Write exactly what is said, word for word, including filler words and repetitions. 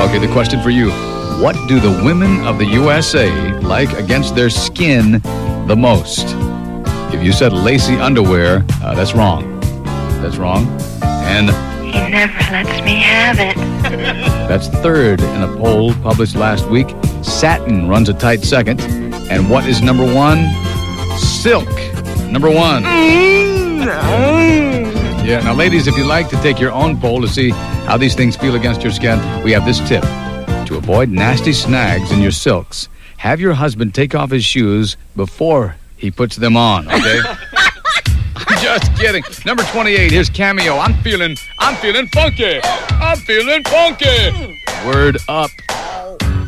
Okay, the question for you. What do the women of the U S A like against their skin the most? If you said lacy underwear, uh, that's wrong. That's wrong. And he never lets me have it. That's third in a poll published last week. Satin runs a tight second. And what is number one? Silk. Number one. Yeah, now, ladies, if you'd like to take your own poll to see how these things feel against your skin, we have this tip. To avoid nasty snags in your silks, have your husband take off his shoes before he puts them on, okay? I'm just kidding. Number twenty-eight, here's Cameo. I'm feeling, I'm feeling funky. I'm feeling funky. Word up.